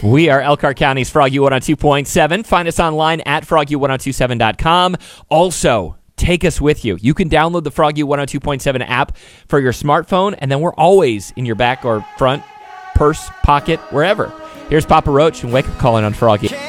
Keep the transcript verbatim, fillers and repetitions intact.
We are Elkhart County's Froggy one oh two point seven. Find us online at froggy ten twenty-seven dot com. Also, take us with you. You can download the Froggy one oh two point seven app for your smartphone, and then we're always in your back or front, purse, pocket, wherever. Here's Papa Roach and Wake Up Calling on Froggy.